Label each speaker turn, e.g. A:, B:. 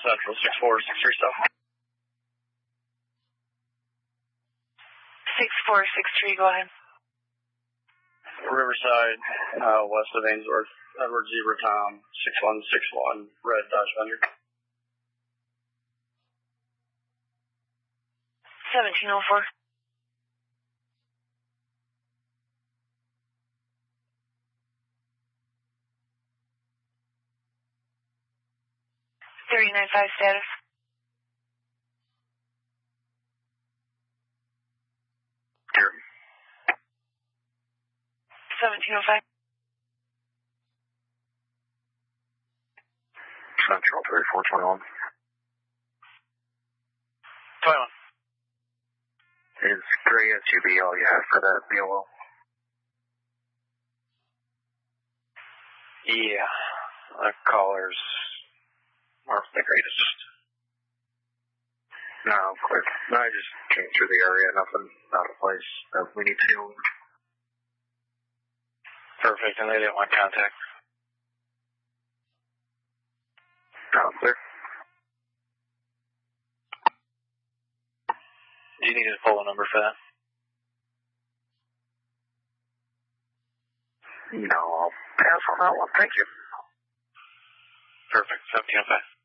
A: Central 6463 South.
B: 6463, go ahead.
A: Riverside, west of Ainsworth, Edward Zebra Tom, 6161, red Dodge Avenger.
B: 1704. $39.5 status.
A: Here.
B: 1705.
A: Central 3421.
C: 21.
A: Is gray SUV all you have for that BOL?
C: Yeah. The colors aren't the greatest.
A: No, clear. No, I just came through the area. Nothing out of place that we need to deal with.
C: Perfect, and they didn't want contact.
A: No, clear.
C: Do you need a full number for that?
A: No, I'll pass on that one. Thank you.
C: Perfect, 1705.